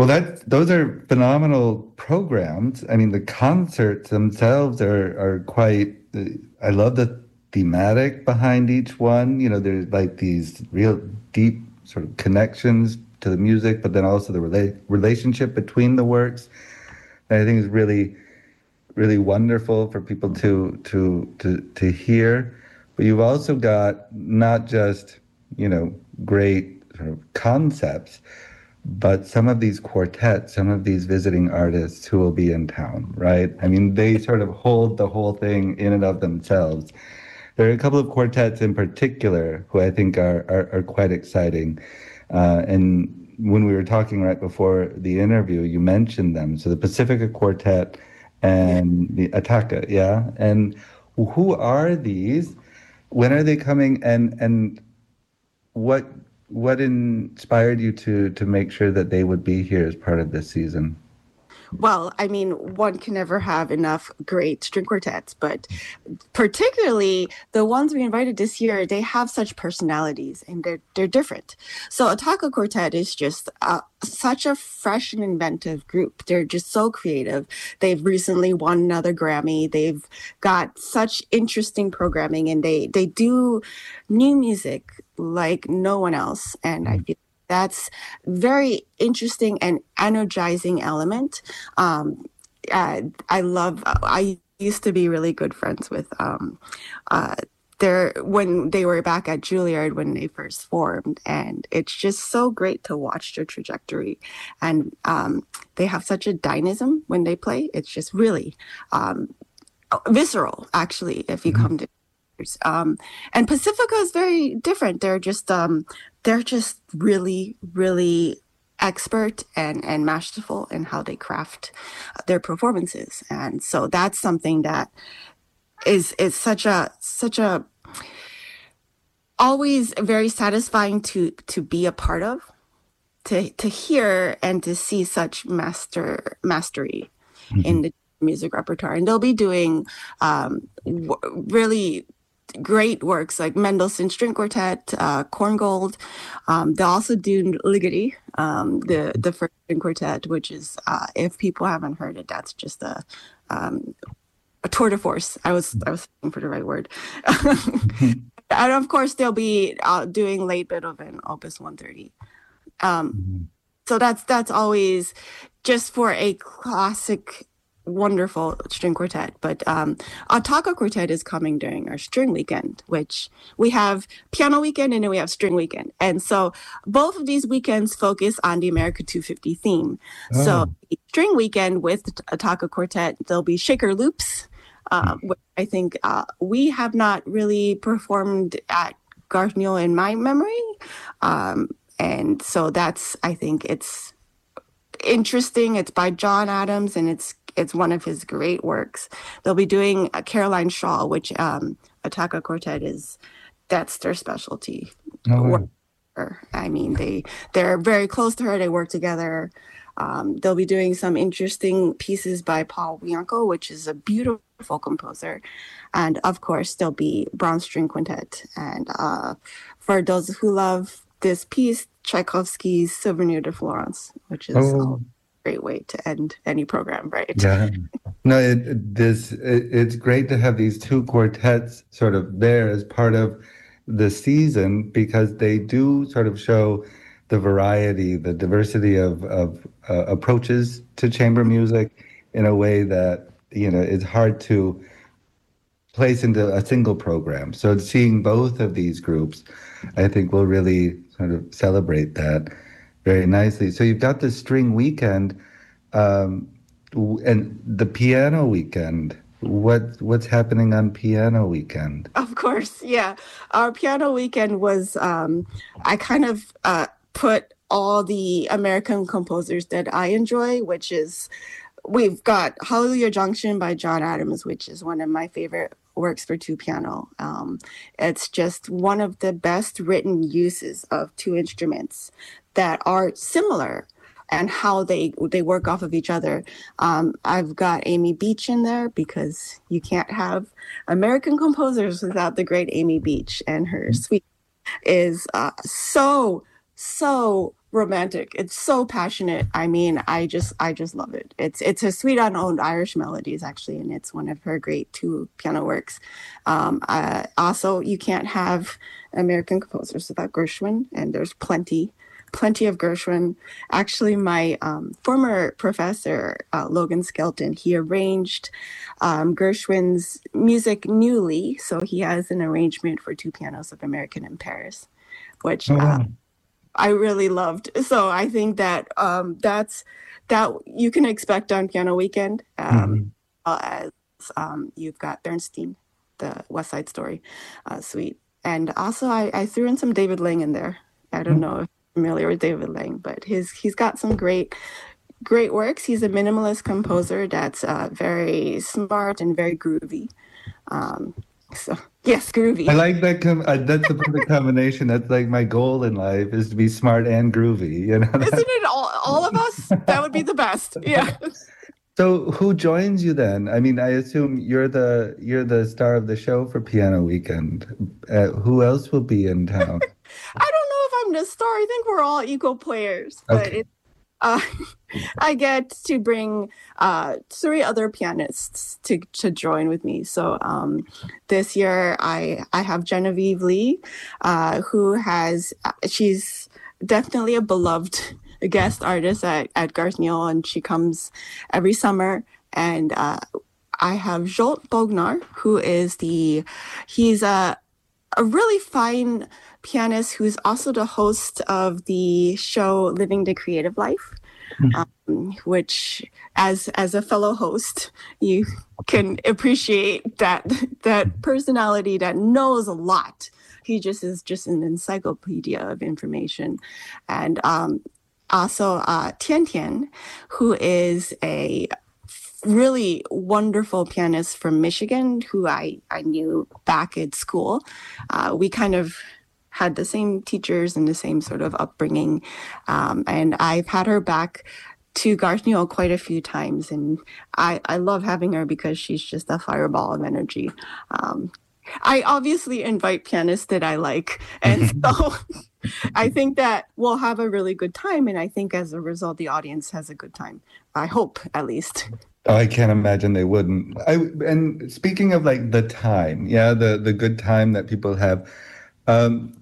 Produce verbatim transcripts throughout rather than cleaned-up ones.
Well, that those are phenomenal programs. I mean, the concerts themselves are are quite. uh, I love the thematic behind each one. You know, there's like these real deep sort of connections to the music, but then also the rela relationship between the works. And I think is really really wonderful for people to to to to hear. But you've also got not just, you know, great sort of concepts, but some of these quartets, some of these visiting artists who will be in town, right? I mean, they sort of hold the whole thing in and of themselves. There are a couple of quartets in particular who I think are are, are quite exciting. Uh, and when we were talking right before the interview, you mentioned them. So the Pacifica Quartet and the Ataka, yeah. And who are these? When are they coming? And and what what inspired you to to make sure that they would be here as part of this season? Well, I mean, one can never have enough great string quartets, but particularly the ones we invited this year, they have such personalities and they're they're different. So Ataka Quartet is just uh, such a fresh and inventive group. They're just so creative. They've recently won another Grammy. They've got such interesting programming, and they they do new music like no one else. And I feel that's very interesting and energizing element. Um, uh, I love. I used to be really good friends with um, uh, their when they were back at Juilliard when they first formed, and it's just so great to watch their trajectory. And um, they have such a dynamism when they play. It's just really um, visceral, actually. If you Mhm. come to um, and Pacifica is very different. They're just um, they're just really, really expert and and masterful in how they craft their performances. And so that's something that is is such a such a always very satisfying to to be a part of, to to hear and to see such master mastery in Mhm. the music repertoire. And they'll be doing um, w- really great works like Mendelssohn String Quartet, uh, Korngold. Um, they also do Ligeti, um, the the first string quartet, which is, uh, if people haven't heard it, that's just a um, a tour de force. I was I was looking for the right word. And of course, they'll be uh, doing late Beethoven, Opus one thirty. Um, Mhm. so that's that's always just for a classic, wonderful string quartet. But um, our taco quartet is coming during our string weekend, which we have piano weekend and then we have string weekend. And so both of these weekends focus on the America two fifty theme. So Oh, the string weekend with a taco quartet, there'll be shaker loops. Uh, which I think uh, we have not really performed at Garth Mule in my memory. Um, and so that's, I think it's interesting. It's by John Adams, and it's it's one of his great works. They'll be doing a Caroline Shaw, which um, Attaca Quartet is. That's their specialty. oh, Work wow. her. I mean, they they're very close to her. They work together. Um, they'll be doing some interesting pieces by Paul Bianco, which is a beautiful composer, and of course there'll be Brahms String Quintet. And uh, for those who love this piece, Tchaikovsky's Souvenir de Florence, which is a Oh, great way to end any program, right? yeah. No, it, it- this it, it's great to have these two quartets sort of there as part of the season because they do sort of show the variety, the diversity of of uh, approaches to chamber music in a way that, you know, it's hard to place into a single program. So seeing both of these groups, I think will really sort of celebrate that very nicely. So you've got the string weekend, um, w- and the piano weekend. What what's happening on piano weekend? Of course, yeah. Our piano weekend was um I kind of uh put all the American composers that I enjoy, which is we've got Hallelujah Junction by John Adams, which is one of my favorite works for two piano. Um, it's just one of the best written uses of two instruments that are similar and how they they work off of each other. Um, I've got Amy Beach in there because you can't have American composers without the great Amy Beach, and her suite is uh, so so romantic. It's so passionate. I mean, I just I just love it. It's it's a Sweet Unowned Irish Melodies, actually, and it's one of her great two piano works. Um, uh, also, you can't have American composers without Gershwin, and there's plenty plenty of Gershwin. Actually, my um, former professor, uh, Logan Skelton, he arranged um, Gershwin's music newly. So he has an arrangement for two pianos of American in Paris, which Oh, uh, wow. I really loved. So I think that um, that's that you can expect on Piano Weekend, um, Mhm. uh, as um, you've got Bernstein, the West Side Story uh, suite. And also I, I threw in some David Lang in there. I don't know if familiar with David Lang, but his he's got some great great works. He's a minimalist composer that's uh, very smart and very groovy. Um, so yes, I groovy. like that. Com- uh, that's the perfect combination. That's like my goal in life is to be smart and groovy. You know Isn't that. it all all of us? That would be the best. Yeah. So who joins you then? I mean, I assume you're the you're the star of the show for Piano Weekend. Uh, who else will be in town? I don't know if I'm the star. I think we're all equal players, but Okay. it, uh, I get to bring uh, three other pianists to, to join with me. So um, this year I I have Genevieve Lee, uh, who has she's definitely a beloved guest artist at, at Garth Newell, and she comes every summer. And uh, I have Jolt Bognar, who is the he's a a really fine pianist who's also the host of the show Living the Creative Life, um, which as as a fellow host, you can appreciate that that personality that knows a lot. He just is just an encyclopedia of information. And um, also uh, Tian Tian, who is a really wonderful pianist from Michigan who I, I knew back at school. Uh, we kind of had the same teachers and the same sort of upbringing. Um, and I've had her back to Garth Newell quite a few times. And I, I love having her because she's just a fireball of energy. Um, I obviously invite pianists that I like. And so I think that we'll have a really good time. And I think as a result, the audience has a good time. I hope, at least. Oh, I can't imagine they wouldn't. I and speaking of like the time, yeah, the the good time that people have. Um,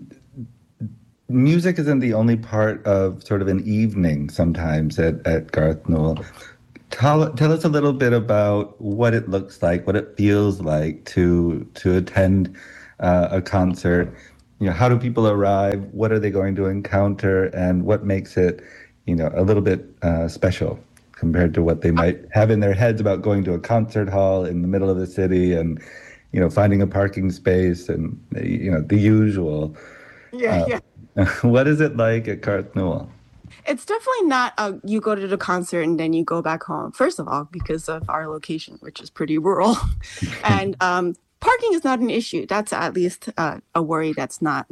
music isn't the only part of sort of an evening sometimes at, at Garth Newell. Tell, tell us a little bit about what it looks like, what it feels like to to attend uh, a concert. You know, how do people arrive? What are they going to encounter? And what makes it, you know, a little bit uh, special compared to what they might have in their heads about going to a concert hall in the middle of the city and, you know, finding a parking space and, you know, the usual. Yeah, Uh, yeah. what is it like at Garth Newell? It's definitely not a you go to the concert and then you go back home. First of all, because of our location, which is pretty rural, and um, parking is not an issue. That's at least uh, a worry that's not.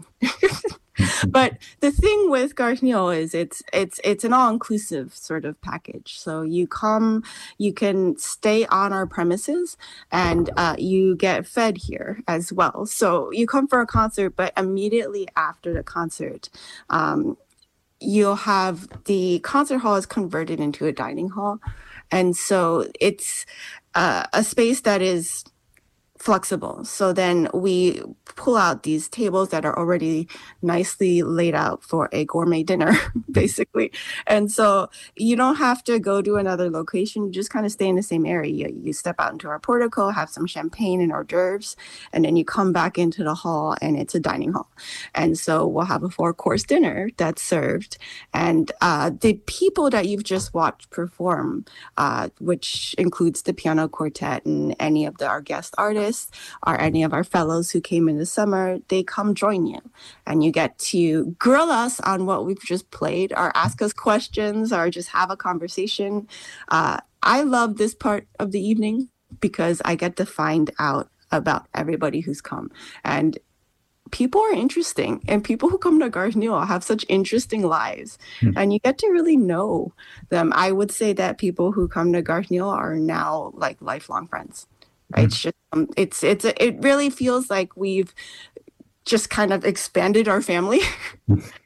But the thing with Garth Newell is it's it's it's an all-inclusive sort of package. So you come, you can stay on our premises, and uh, you get fed here as well. So you come for a concert, but immediately after the concert, um, you'll have the concert hall is converted into a dining hall. And so it's uh, a space that is flexible. So then we pull out these tables that are already nicely laid out for a gourmet dinner, basically. And so you don't have to go to another location. You just kind of stay in the same area. You, you step out into our portico, have some champagne and hors d'oeuvres, and then you come back into the hall and it's a dining hall. And so we'll have a four-course dinner that's served. And uh, the people that you've just watched perform, uh, which includes the piano quartet and any of the, our guest artists, or any of our fellows who came in the summer, they come join you. And you get to grill us on what we've just played, or ask us questions, or just have a conversation. Uh, I love this part of the evening because I get to find out about everybody who's come. And people are interesting, and people who come to Garth Newell have such interesting lives, Hmm. and you get to really know them. I would say that people who come to Garth Newell are now like lifelong friends. Right? It's just um, it's it's it really feels like we've just kind of expanded our family.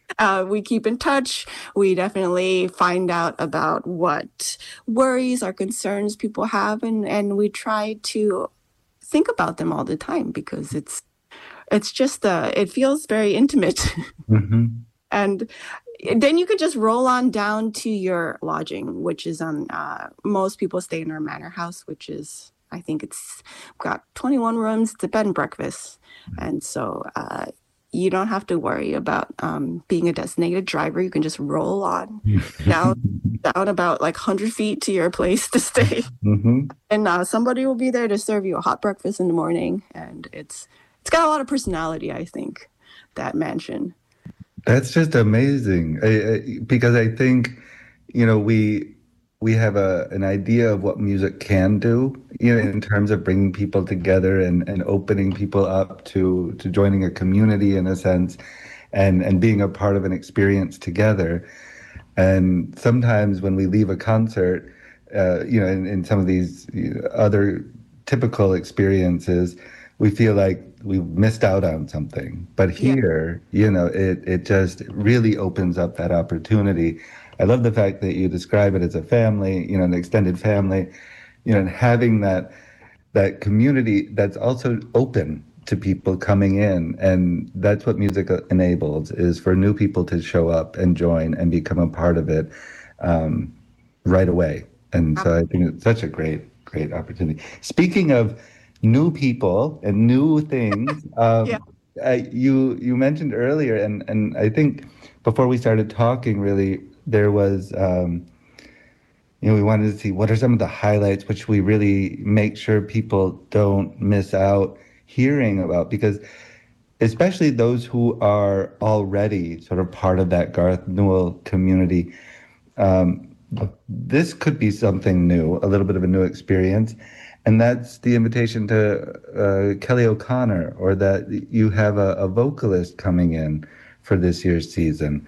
Uh, we keep in touch. We definitely find out about what worries or concerns people have, and, and we try to think about them all the time because it's it's just uh, it feels very intimate. Hmm. And then you could just roll on down to your lodging, which is on uh, most people stay in our manor house, which is I think it's got twenty-one rooms. It's a bed and breakfast, and so uh, you don't have to worry about um, being a designated driver. You can just roll on down down about like one hundred feet to your place to stay, Hmm. and uh, somebody will be there to serve you a hot breakfast in the morning. And it's it's got a lot of personality, I think, that mansion. That's just amazing. I, I, because I think, you know, we we have a an idea of what music can do, you know, in terms of bringing people together and and opening people up to to joining a community in a sense, and and being a part of an experience together. And sometimes when we leave a concert, uh, you know, in, in some of these you know, other typical experiences, we feel like we missed out on something. But Yeah. here, you know, it it just really opens up that opportunity. I love the fact that you describe it as a family, you know, an extended family, you know, and having that that community that's also open to people coming in, and that's what music enables, is for new people to show up and join and become a part of it um, right away. And so I think it's such a great great opportunity. Speaking of new people and new things, Yeah. um, I, you you mentioned earlier, and and I think before we started talking, really there was um, you know, we wanted to see what are some of the highlights which we really make sure people don't miss out hearing about, because especially those who are already sort of part of that Garth Newell community, um, this could be something new, a little bit of a new experience. And that's the invitation to uh, Kelly O'Connor, or that you have a, a vocalist coming in for this year's season.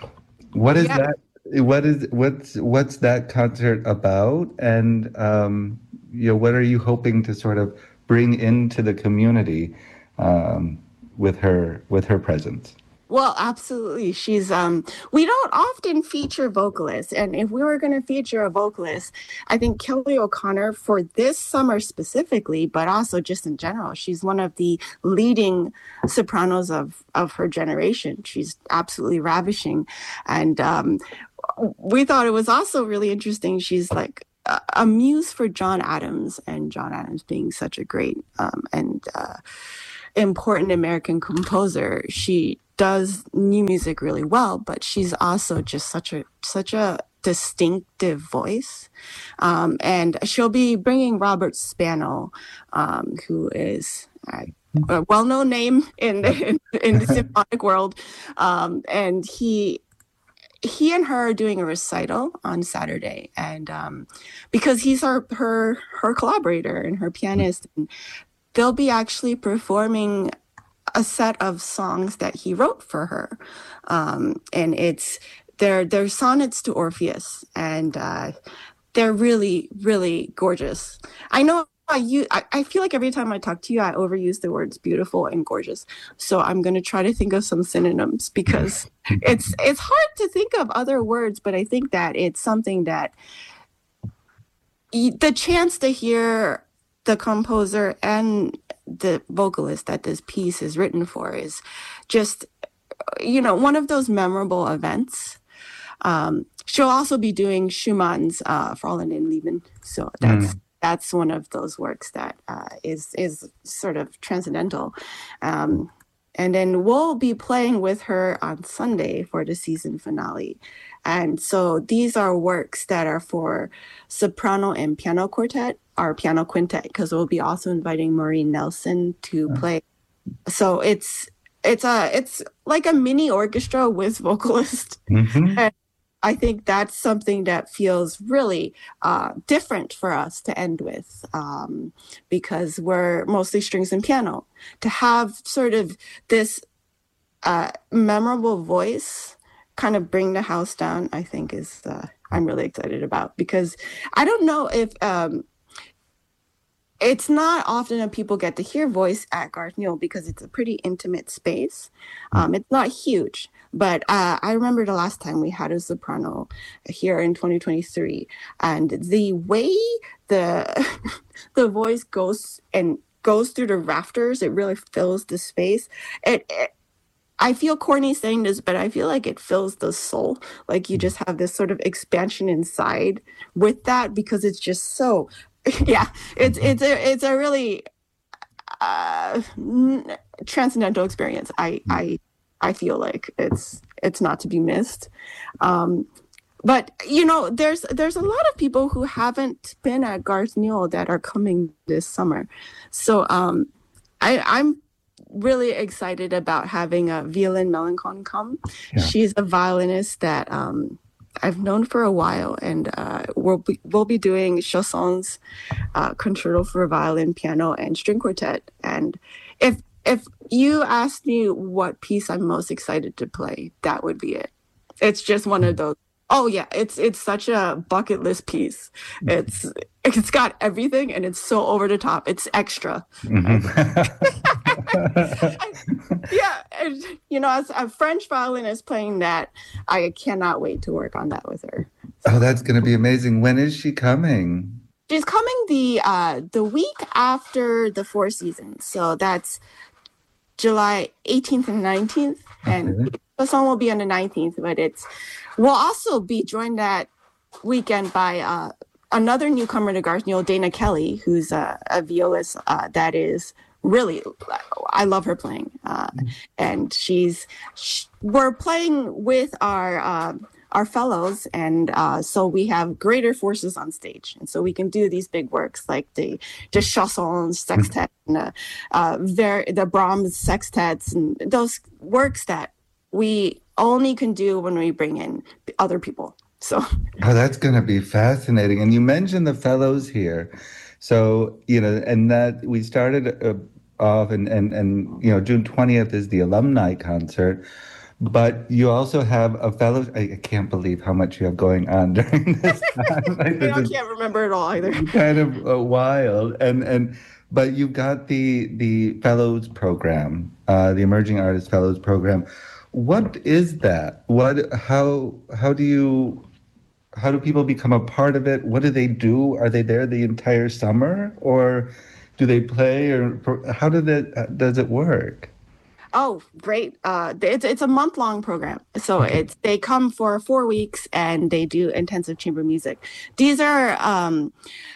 What is Yeah. that? What is what's what's that concert about? And um, you know, what are you hoping to sort of bring into the community um, with her with her presence? Well, absolutely. She's um we don't often feature vocalists, and if we were going to feature a vocalist, I think Kelly O'Connor for this summer specifically, but also just in general, she's one of the leading sopranos of of her generation. She's absolutely ravishing, and um we thought it was also really interesting. She's like a, a muse for John Adams, and John Adams being such a great um and uh important American composer. She does new music really well, but she's also just such a such a distinctive voice. Um, and she'll be bringing Robert Spano, um, who is uh, a well-known name in the, in, in the symphonic world, um, and he he and her are doing a recital on Saturday, and um, because he's her her her collaborator and her pianist, and they'll be actually performing a set of songs that he wrote for her, um, and it's they're they're sonnets to Orpheus, and uh, they're really really gorgeous. I know. I, you, I, I feel like every time I talk to you, I overuse the words beautiful and gorgeous. So I'm going to try to think of some synonyms, because it's it's hard to think of other words, but I think that it's something that the chance to hear the composer and the vocalist that this piece is written for is just, you know, one of those memorable events. Um, she'll also be doing Schumann's uh, Fräulein in Leben. So that's mm. that's one of those works that uh, is is sort of transcendental. Um, and then we'll be playing with her on Sunday for the season finale. And so these are works that are for soprano and piano quartet, or piano quintet, because we'll be also inviting Maureen Nelson to play. So it's it's a it's like a mini orchestra with vocalists. Mm-hmm. And I think that's something that feels really uh, different for us to end with, um, because we're mostly strings and piano. To have sort of this uh, memorable voice kind of bring the house down, I think is uh, I'm really excited about, because I don't know if um, it's not often that people get to hear voice at Garth Newell because it's a pretty intimate space. Um, it's not huge, but uh, I remember the last time we had a soprano here in twenty twenty-three, and the way the the voice goes and goes through the rafters, it really fills the space. It, it I feel corny saying this, but I feel like it fills the soul. Like you just have this sort of expansion inside with that because it's just so. Yeah, it's it's a it's a really uh, transcendental experience. I I I feel like it's it's not to be missed. Um, but you know, there's there's a lot of people who haven't been at Garth Newell that are coming this summer. So um, I I'm really excited about having a Violin Melancon come. Yeah. She's a violinist that um, I've known for a while, and uh, we'll be we'll be doing Chausson's uh, concerto for violin, piano, and string quartet. And if if you asked me what piece I'm most excited to play, that would be it. It's just one of those. Oh yeah, it's it's such a bucket list piece. It's it's got everything, and it's so over the top. It's extra. Mm-hmm. Yeah, and, you know, as a French violinist playing that, I cannot wait to work on that with her. So. Oh, that's going to be amazing. When is she coming? She's coming the uh, the week after the Four Seasons. So that's July eighteenth and nineteenth. Okay. And the song will be on the nineteenth, but it's we'll also be joined that weekend by uh, another newcomer to Garth Newell, Dana Kelly, who's a, a violist uh, that is really, I love her playing. Uh, and she's, she, we're playing with our, uh, our fellows. And uh, so we have greater forces on stage. And so we can do these big works like the, the Chaussons sextet, and the, uh, ver- the Brahms sextets, and those works that we only can do when we bring in other people. So, oh, that's going to be fascinating. And you mentioned the fellows here. So, you know, and that we started uh, off and, and, and, you know, June twentieth is the alumni concert, but you also have a fellow, I, I can't believe how much you have going on during this time. Like, I can't remember it all either. Kind of uh, wild. And, and, but you've got the, the fellows program, uh, the Emerging Artist Fellows program. What is that? What, how, how do you, how do people become a part of it? What do they do? Are they there the entire summer, or do they play, or how did it, does it work? Oh, great. Uh, it's, it's a month long program. So okay. it's, they come for four weeks and they do intensive chamber music. These are, um,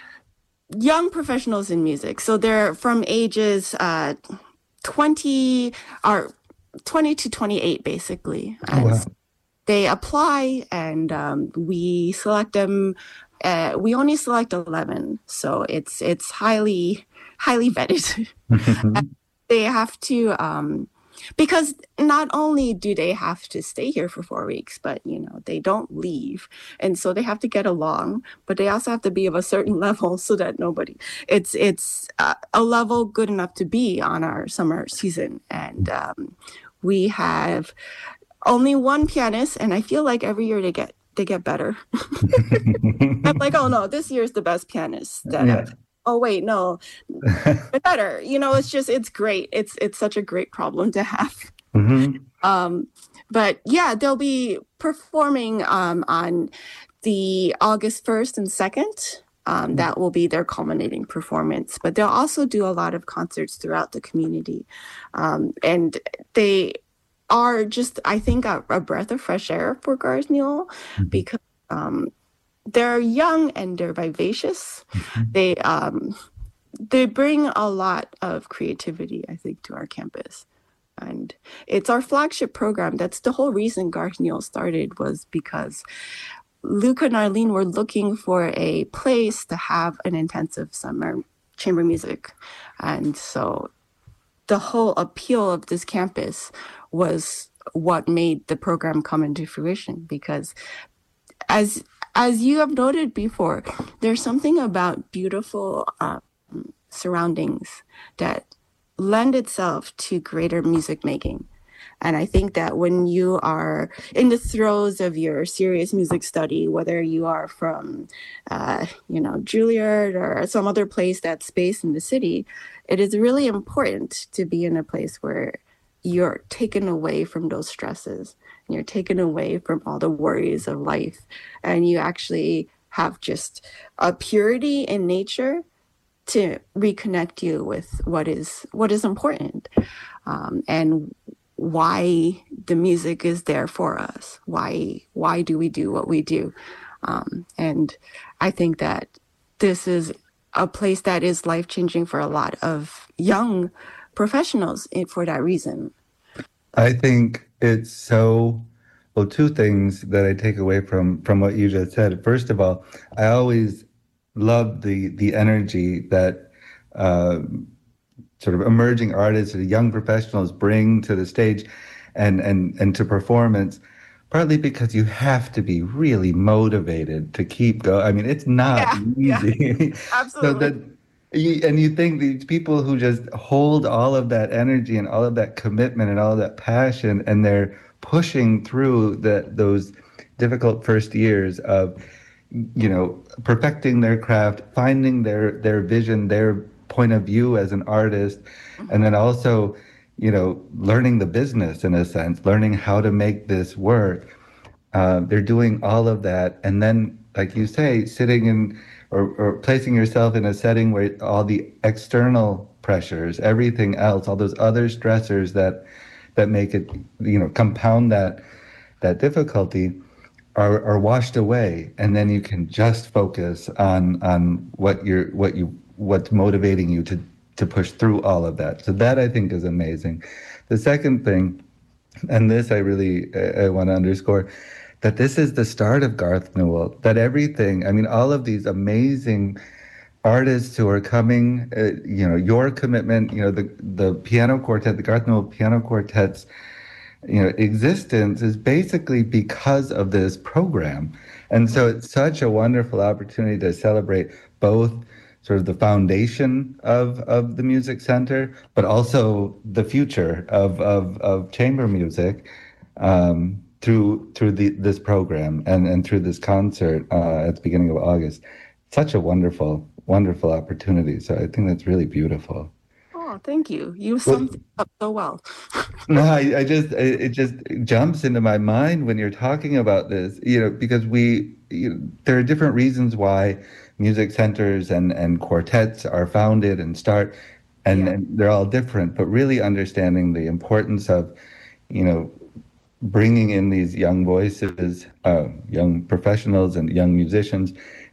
young professionals in music. So they're from ages, uh, twenty or twenty to twenty-eight, basically. Oh, wow. They apply, and um, we select them. Uh, we only select eleven, so it's it's highly highly vetted. They have to, um, because not only do they have to stay here for four weeks, but you know they don't leave, and so they have to get along. But they also have to be of a certain level so that nobody. It's it's uh, a level good enough to be on our summer season, and um, we have only one pianist, and I feel like every year they get they get better. I'm like, oh no, this year's the best pianist. That yeah. Oh wait, no, better. You know, it's just it's great. It's it's such a great problem to have. Mm-hmm. Um, but yeah, they'll be performing um, on the August first and second. Um, that will be their culminating performance. But they'll also do a lot of concerts throughout the community, um, and they are just, I think, a, a breath of fresh air for Garth Newell, mm-hmm. because um, they're young and they're vivacious. Mm-hmm. They um, they bring a lot of creativity, I think, to our campus. And it's our flagship program. That's the whole reason Garth Newell started, was because Luca and Arlene were looking for a place to have an intensive summer chamber music. And so the whole appeal of this campus was what made the program come into fruition, because as as you have noted before, there's something about beautiful um, surroundings that lend itself to greater music making. And I think that when you are in the throes of your serious music study, whether you are from, uh, you know, Juilliard or some other place that's based in the city, it is really important to be in a place where you're taken away from those stresses. You're taken away from all the worries of life, and you actually have just a purity in nature to reconnect you with what is what is important, um, and why the music is there for us. Why why do we do what we do? Um, and I think that this is a place that is life changing for a lot of young professionals for that reason. I think it's so, well, two things that I take away from from what you just said. First of all, I always love the the energy that uh, sort of emerging artists or young professionals bring to the stage and and and to performance. Partly because you have to be really motivated to keep going. I mean, it's not Yeah, easy. yeah, So absolutely. that you, and you think these people who just hold all of that energy and all of that commitment and all of that passion, and they're pushing through the, those difficult first years of, you know, perfecting their craft, finding their their vision, their point of view as an artist, and then also, you know, learning the business in a sense, learning how to make this work. Uh, they're doing all of that, and then, like you say, sitting in or, or placing yourself in a setting where all the external pressures, everything else, all those other stressors that that make it, you know, compound that that difficulty are, are washed away, and then you can just focus on on what you're what you what's motivating you to to push through all of that. So that I think is amazing. The second thing, and this I really I, I want to underscore, that this is the start of Garth Newell. That everything, I mean, all of these amazing artists who are coming, uh, you know, your commitment, you know, the the piano quartet, the Garth Newell piano quartets, you know, existence is basically because of this program. And so it's such a wonderful opportunity to celebrate both sort of the foundation of, of the music center, but also the future of, of, of chamber music, um, through through the, this program and, and through this concert uh, at the beginning of August. Such a wonderful, wonderful opportunity. So I think that's really beautiful. Oh, thank you. You Well, summed it up so well. no, I, I just it, it just jumps into my mind when you're talking about this, you know, because we you know, there are different reasons why music centers and and quartets are founded and start, and, Yeah. and they're all different. But really understanding the importance of, you know, bringing in these young voices, uh, young professionals, and young musicians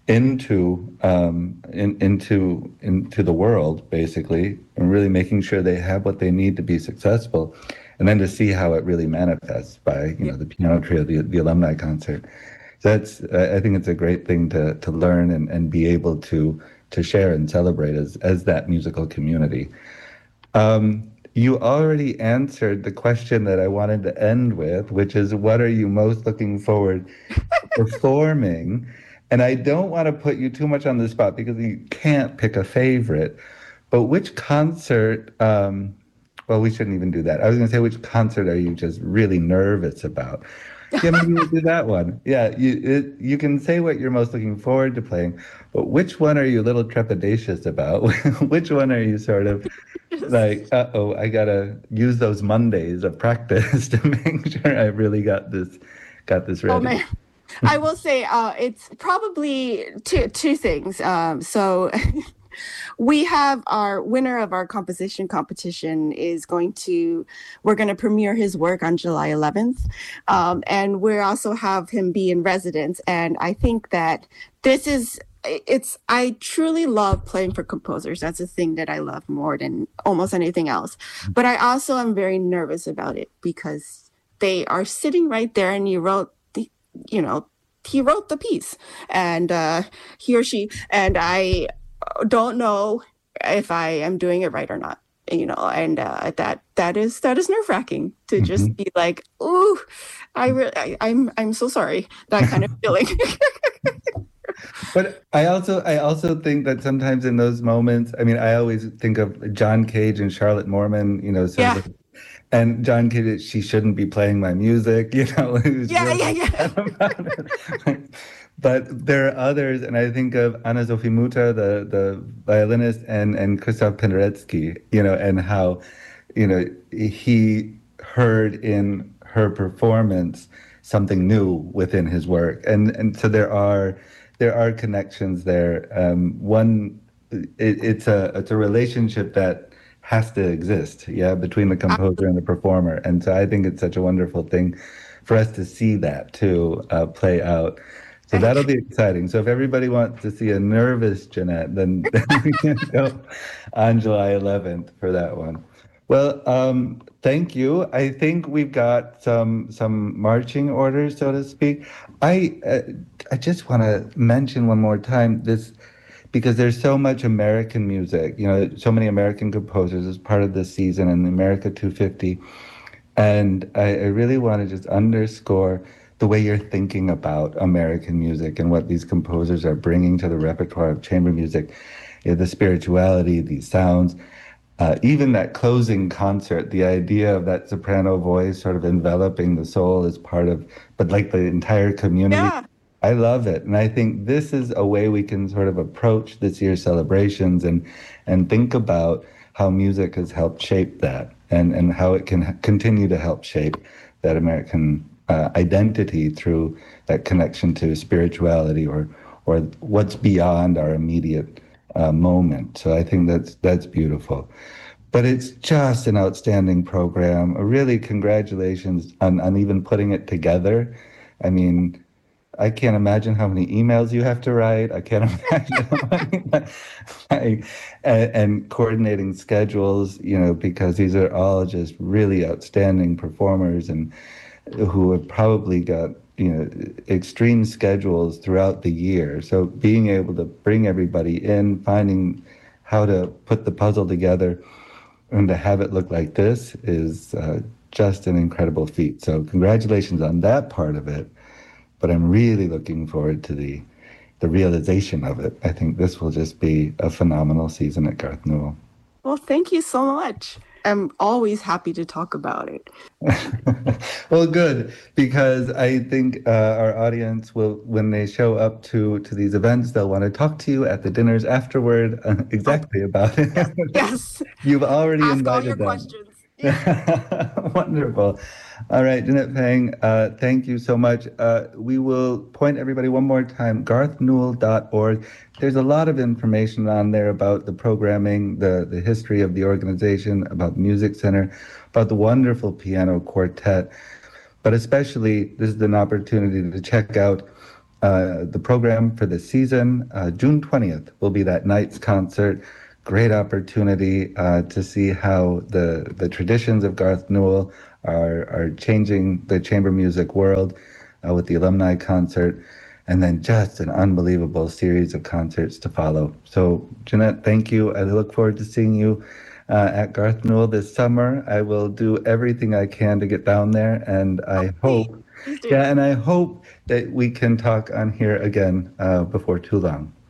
into um, in, into into the world, basically, and really making sure they have what they need to be successful, and then to see how it really manifests by, you Yeah. know, the piano trio, the, the alumni concert. So that's I think it's a great thing to to learn and, and be able to to share and celebrate as as that musical community. Um, you already answered the question that I wanted to end with, which is, what are you most looking forward to performing? And I don't want to put you too much on the spot because you can't pick a favorite, but which concert, um, well, we shouldn't even do that. I was going to say, which concert are you just really nervous about? Yeah, maybe we'll do that one. Yeah, you it, you can say what you're most looking forward to playing, but which one are you a little trepidatious about? Which one are you sort of like, uh-oh, I gotta use those Mondays of practice to make sure I really got this got this Oh ready. man. I will say uh, it's probably two two things. Um, so we have our winner of our composition competition is going to we're going to premiere his work on July eleventh, um, and we also have him be in residence. And I think that this is it's I truly love playing for composers. That's a thing that I love more than almost anything else. But I also am very nervous about it because they are sitting right there, and you wrote the you know he wrote the piece, and uh, he or she, and I don't know if I am doing it right or not, you know, and uh, that that is that is nerve wracking to just Mhm. be like, ooh, I, re- I I'm I'm so sorry, that kind of feeling. But I also I also think that sometimes in those moments, I mean, I always think of John Cage and Charlotte Mormon, you know, sort Yeah, of, and John Cage, she shouldn't be playing my music, you know, he was Yeah, really yeah, yeah. upset about it. But there are others, and I think of Anna Sophie Mutter, the, the violinist, and, and Krzysztof Penderecki, you know, and how, you know, he heard in her performance something new within his work. And, and so there are, there are connections there. Um, one, it, it's a, it's a relationship that has to exist, yeah, between the composer and the performer. And so I think it's such a wonderful thing for us to see that too uh, play out. So that'll be exciting. So if everybody wants to see a nervous Jeanette, then, then we can go on July eleventh for that one. Well, um, thank you. I think we've got some some marching orders, so to speak. I uh, I just want to mention one more time this because there's so much American music, you know, so many American composers as part of this season and America two fifty. And I, I really want to just underscore the way you're thinking about American music and what these composers are bringing to the repertoire of chamber music, you know, the spirituality, these sounds, uh, even that closing concert, the idea of that soprano voice sort of enveloping the soul as part of, but like the entire community. Yeah. I love it. And I think this is a way we can sort of approach this year's celebrations and, and think about how music has helped shape that and, and how it can continue to help shape that American uh, identity through that connection to spirituality or, or what's beyond our immediate uh, moment. So I think that's, that's beautiful. But it's just an outstanding program. Really, congratulations on, on even putting it together. I mean, I can't imagine how many emails you have to write. I can't imagine like, and, and coordinating schedules, you know, because these are all just really outstanding performers and who have probably got, you know, extreme schedules throughout the year. So being able to bring everybody in, finding how to put the puzzle together and to have it look like this is uh, just an incredible feat. So congratulations on that part of it. But I'm really looking forward to the the realization of it. I think this will just be a phenomenal season at Garth Newell. Well, thank you so much. I'm always happy to talk about it. Well, good, because I think uh, our audience will, when they show up to, to these events, they'll want to talk to you at the dinners afterward uh, exactly oh, about it. Yes. yes. You've already Ask invited all your them. questions. Wonderful. All right, Jeanette Phang, uh, thank you so much. Uh, we will point everybody one more time, garth newell dot org. There's a lot of information on there about the programming, the, the history of the organization, about the Music Center, about the wonderful piano quartet. But especially, this is an opportunity to check out uh, the program for the season. Uh, June twentieth will be that night's concert. Great opportunity uh, to see how the the traditions of Garth Newell are are changing the chamber music world uh, with the alumni concert, and then just an unbelievable series of concerts to follow. So, Jeanette, thank you. I look forward to seeing you uh, at Garth Newell this summer. I will do everything I can to get down there, and I oh, hope, yeah, and I hope that we can talk on here again uh, before too long.